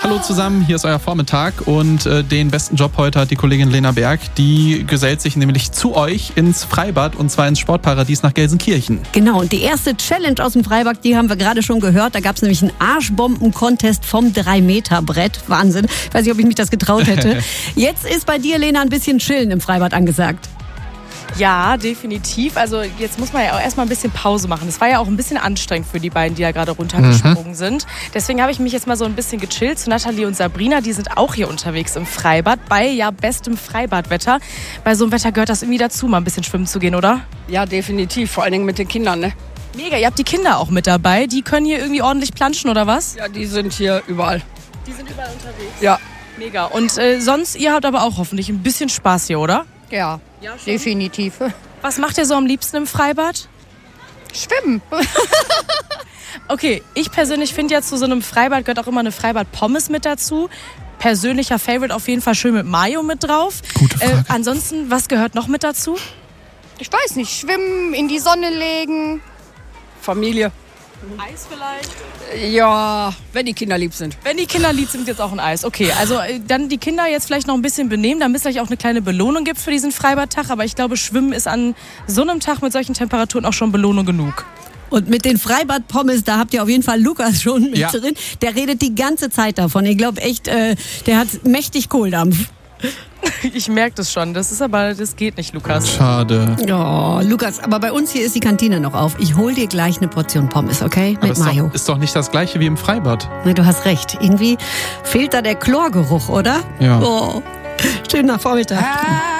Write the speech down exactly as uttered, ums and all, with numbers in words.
Hallo zusammen, hier ist euer Vormittag und äh, den besten Job heute hat die Kollegin Lena Berg. Die gesellt sich nämlich zu euch ins Freibad und zwar ins Sportparadies nach Gelsenkirchen. Genau, und die erste Challenge aus dem Freibad, die haben wir gerade schon gehört. Da gab es nämlich einen Arschbomben-Contest vom drei Meter Brett. Wahnsinn, ich weiß nicht, ob ich mich das getraut hätte. Jetzt ist bei dir, Lena, ein bisschen Chillen im Freibad angesagt. Ja, definitiv. Also jetzt muss man ja auch erstmal ein bisschen Pause machen. Es war ja auch ein bisschen anstrengend für die beiden, die da gerade runtergesprungen mhm. sind. Deswegen habe ich mich jetzt mal so ein bisschen gechillt zu Nathalie und Sabrina. Die sind auch hier unterwegs im Freibad bei ja bestem Freibadwetter. Bei so einem Wetter gehört das irgendwie dazu, mal ein bisschen schwimmen zu gehen, oder? Ja, definitiv. Vor allen Dingen mit den Kindern, ne? Mega, ihr habt die Kinder auch mit dabei. Die können hier irgendwie ordentlich planschen, oder was? Ja, die sind hier überall. Die sind überall unterwegs? Ja. Mega. Und äh, sonst, ihr habt aber auch hoffentlich ein bisschen Spaß hier, oder? Ja, ja definitiv. Was macht ihr so am liebsten im Freibad? Schwimmen. Okay, ich persönlich finde ja, zu so einem Freibad gehört auch immer eine Freibad-Pommes mit dazu. Persönlicher Favorite auf jeden Fall schön mit Mayo mit drauf. Gute Frage. Äh, ansonsten, was gehört noch mit dazu? Ich weiß nicht, schwimmen, in die Sonne legen. Familie. Eis vielleicht? Ja, wenn die Kinder lieb sind. Wenn die Kinder lieb sind, jetzt auch ein Eis. Okay, also äh, dann die Kinder jetzt vielleicht noch ein bisschen benehmen, damit es vielleicht auch eine kleine Belohnung gibt für diesen Freibadtag. Aber ich glaube, Schwimmen ist an so einem Tag mit solchen Temperaturen auch schon Belohnung genug. Und mit den Freibad-Pommes, da habt ihr auf jeden Fall Lukas schon mit ja. drin. Der redet die ganze Zeit davon. Ich glaube echt, äh, der hat mächtig Kohldampf. Ich merke das schon. Das ist aber, das geht nicht, Lukas. Schade. Oh, Lukas, aber bei uns hier ist die Kantine noch auf. Ich hol dir gleich eine Portion Pommes, okay? Aber Mit ist Mayo. doch, ist doch nicht das gleiche wie im Freibad. Nee, du hast recht. Irgendwie fehlt da der Chlorgeruch, oder? Ja. Oh, schöner Vormittag. Ah.